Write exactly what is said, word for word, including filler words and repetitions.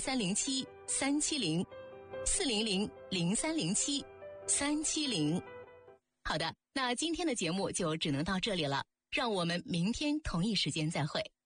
三零七三七零，四零零零三零七三七零。好的，那今天的节目就只能到这里了，让我们明天同一时间再会。